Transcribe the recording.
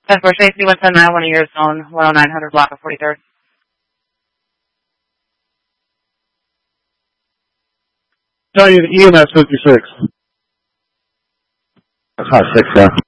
10 for safety, 110 one of your zone, 10900 block of 43rd. Tell you the EMS 56. Hot 6 now.